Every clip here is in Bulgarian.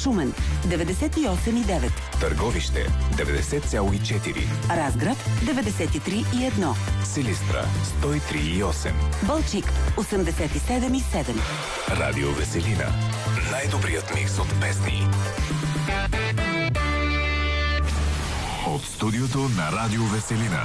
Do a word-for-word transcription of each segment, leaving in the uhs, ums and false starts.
Шумен деветдесет и осем и девет, Търговище деветдесет цяло и четири, Разград деветдесет и три и едно, Силистра сто и три и осем, Балчик осемдесет и седем и седем. Радио Веселина. Най-добрият микс от песни. От студиото на Радио Веселина.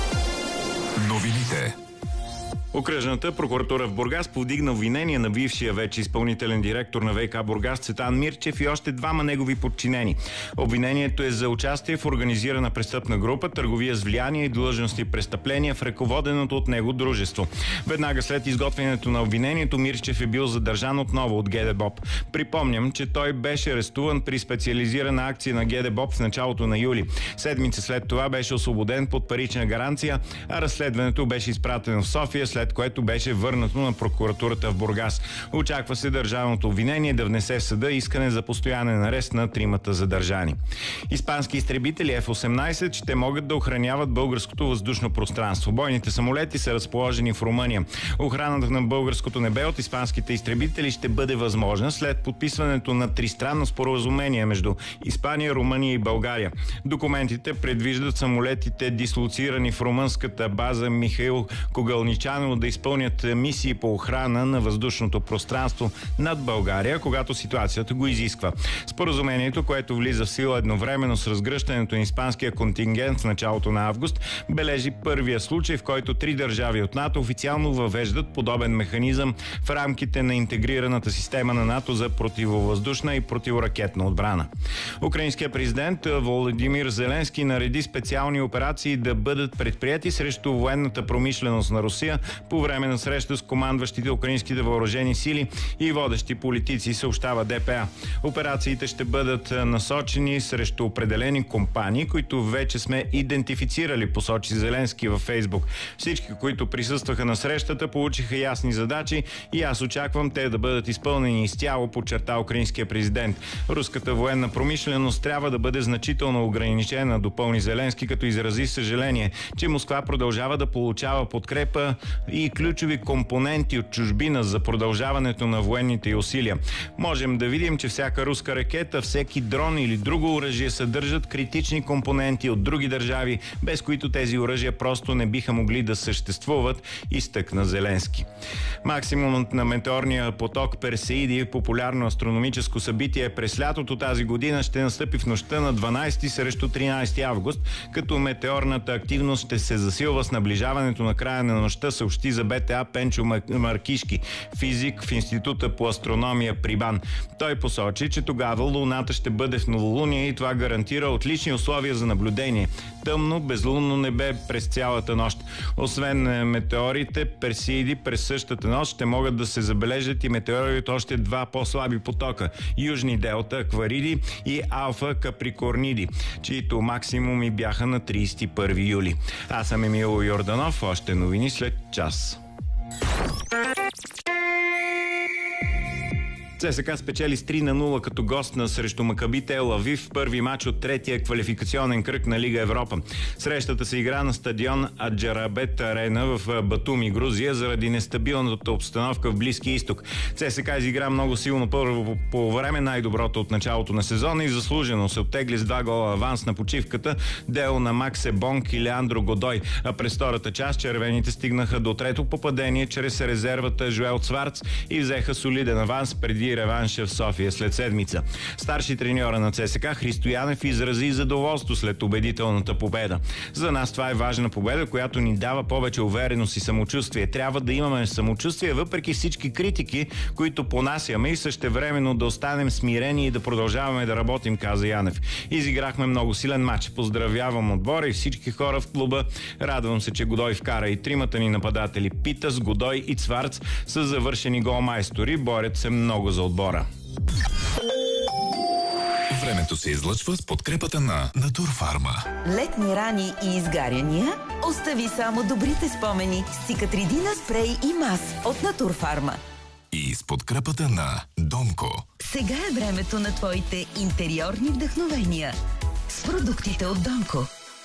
Новините. Окръжната прокуратура в Бургас повдигна обвинение на бившия вече изпълнителен директор на ВиК Бургас Цветан Мирчев и още двама негови подчинени. Обвинението е за участие в организирана престъпна група, търговия с влияние и длъжностни престъпления в ръководеното от него дружество. Веднага след изготвянето на обвинението Мирчев е бил задържан отново от ГДБОП. Припомням, че той беше арестуван при специализирана акция на ГДБОП в началото на юли. Седмица след това беше освободен под парична гаранция, а разследването беше изпратено в София, след след което беше върнато на прокуратурата в Бургас. Очаква се държавното обвинение да внесе в съда искане за постоянен арест на тримата задържани. Испански изтребители Еф осемнайсет ще могат да охраняват българското въздушно пространство. Бойните самолети са разположени в Румъния. Охраната на българското небе от испанските изтребители ще бъде възможна след подписването на тристранно споразумение между Испания, Румъния и България. Документите предвиждат самолетите, дислоцирани в румънската база Михаил Когълничанов, да изпълнят мисии по охрана на въздушното пространство над България, когато ситуацията го изисква. Споразумението, което влиза в сила едновременно с разгръщането на испанския контингент в началото на август, бележи първия случай, в който три държави от НАТО официално въвеждат подобен механизъм в рамките на интегрираната система на НАТО за противовъздушна и противоракетна отбрана. Украинският президент Володимир Зеленски нареди специални операции да бъдат предприяти срещу военната промишленост на Русия по време на среща с командващите украинските въоръжени сили и водещи политици, съобщава ДПА. Операциите ще бъдат насочени срещу определени компании, които вече сме идентифицирали, посочи Зеленски във Фейсбук. Всички, които присъстваха на срещата, получиха ясни задачи и аз очаквам те да бъдат изпълнени изцяло, подчерта украинския президент. Руската военна промишленост трябва да бъде значително ограничена, допълни Зеленски, като изрази съжаление, че Москва продължава да получава подкрепа и ключови компоненти от чужбина за продължаването на военните й усилия. Можем да видим, че всяка руска ракета, всеки дрон или друго оръжие съдържат критични компоненти от други държави, без които тези оръжия просто не биха могли да съществуват, изтъкна Зеленски. Максимумът на метеорния поток Персеиди, популярно астрономическо събитие през лятото тази година, ще настъпи в нощта на дванайсети срещу тринайсети август, като метеорната активност ще се засилва с наближаването на края на нощта, съобщи за БТА Пенчо Маркишки, физик в Института по астрономия при БАН. Той посочи, че тогава Луната ще бъде в новолуние и това гарантира отлични условия за наблюдение. Тъмно, безлунно небе през цялата нощ. Освен метеорите, Персеиди през същата нощ ще могат да се забележат и метеори от още два по-слаби потока – Южни Делта Аквариди и Алфа Каприкорниди, чието максимуми бяха на трийсет и първи юли. Аз съм Емил Йорданов, още новини след час. ЦСКА спечели с три на нула като гост на срещу Макаби Тел Авив в първи матч от третия квалификационен кръг на Лига Европа. Срещата се игра на стадион Аджарабет Арена в Батуми, Грузия, заради нестабилната обстановка в Близкия изток. ЦСКА изигра много силно първо по време, най-доброто от началото на сезона и заслужено се оттегли с два гола аванс на почивката, дело на Максе Бонк и Леандро Годой, а през втората част червените стигнаха до трето попадение чрез резервата Жуел Цварц и взеха солиден аванс преди реванша в София след седмица. Старши треньора на ЦСКА Христо Янев изрази задоволство след убедителната победа. За нас това е важна победа, която ни дава повече увереност и самочувствие. Трябва да имаме самочувствие въпреки всички критики, които понасяме, и същевременно да останем смирени и да продължаваме да работим, каза Янев. Изиграхме много силен матч. Поздравявам отбора и всички хора в клуба. Радвам се, че Годой вкара и тримата ни нападатели Питас, Годой и Цварц са завършени голмайстори, борят се много за отбора. Времето се излъчва с подкрепата на Натурфарма. Летни рани и изгаряния? Остави само добрите спомени с Цикатридина спрей и мас от Натурфарма. И с подкрепата на Донко. Сега е времето на твоите интериорни вдъхновения с продуктите от Донко.